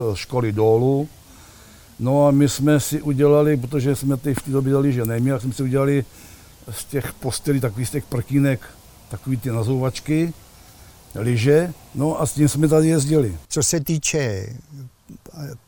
školy dolů. No a my jsme si udělali, protože jsme v té době lyže neměli, tak jsme si udělali z těch postelí, takových z těch prkínek, takový ty nazouvačky, lyže, no a s tím jsme tady jezdili. Co se týče